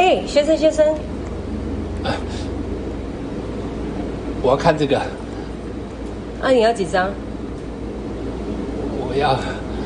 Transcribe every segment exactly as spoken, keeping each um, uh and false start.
嘿，学生学生， 呃，我要看这个。 啊，你要几张？ 我要。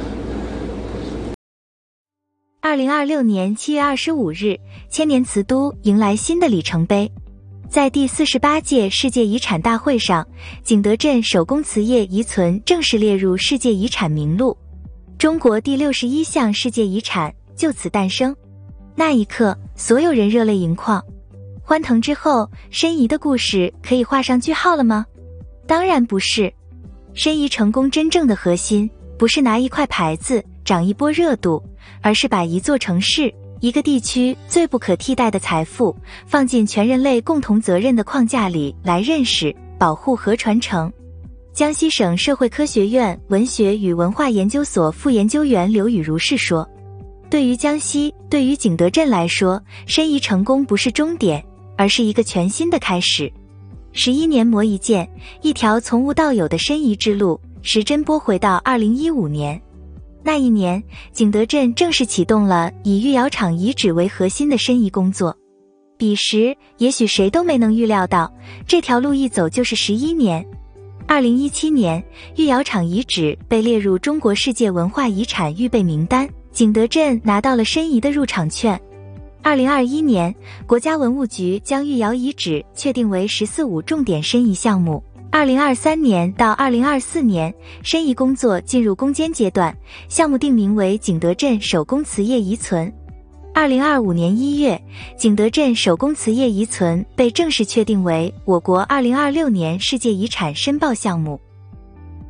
二零二六年七月二十五日，千年瓷都迎来新的里程碑。在第四十八届世界遗产大会上，景德镇手工瓷业遗存正式列入世界遗产名录，中国第六十一项世界遗产就此诞生。那一刻，所有人热泪盈眶。欢腾之后，申遗的故事可以画上句号了吗？当然不是。申遗成功真正的核心，不是拿一块牌子涨一波热度，而是把一座城市、一个地区最不可替代的财富放进全人类共同责任的框架里来认识、保护和传承。江西省社会科学院文学与文化研究所副研究员刘雨如是说，对于江西，对于景德镇来说，申遗成功不是终点，而是一个全新的开始。十一年磨一剑，一条从无到有的申遗之路，时针拨回到二零一五年。那一年，景德镇正式启动了以御窑厂遗址为核心的申遗工作。彼时，也许谁都没能预料到，这条路一走就是十一年。二零一七年，御窑厂遗址被列入中国世界文化遗产预备名单，景德镇拿到了申遗的入场券。二零二一年，国家文物局将御窑遗址确定为“十四五”重点申遗项目。二零二三年到二零二四年，申遗工作进入攻坚阶段，项目定名为景德镇手工瓷业遗存。二零二五年一月，景德镇手工瓷业遗存被正式确定为我国二零二六年世界遗产申报项目。